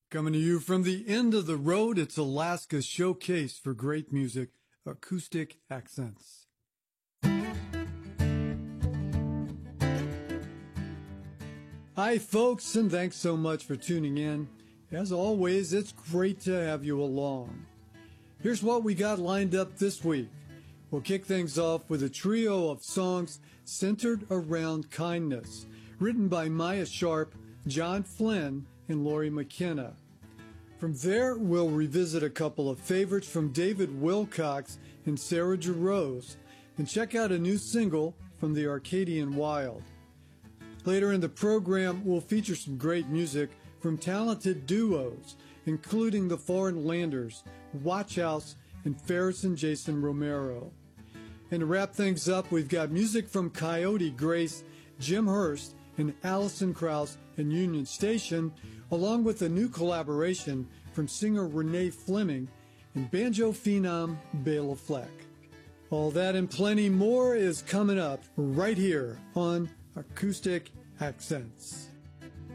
Coming to you from the end of the road, it's Alaska's showcase for great music, Acoustic Accents. Hi, folks, and thanks so much for tuning in. As always, it's great to have you along. Here's what we got lined up this week. We'll kick things off with a trio of songs centered around kindness, written by Maya Sharp, John Flynn, and Lori McKenna. From there, we'll revisit a couple of favorites from David Wilcox and Sarah Jarosz, and check out a new single from the Arcadian Wild. Later in the program, we'll feature some great music from talented duos, including the Foreign Landers, Watch House, and Ferris and Jason Romero. And to wrap things up, we've got music from Coyote Grace, Jim Hurst, and Alison Krauss and Union Station, along with a new collaboration from singer Renee Fleming and banjo phenom Bela Fleck. All that and plenty more is coming up right here on Acoustic Accents.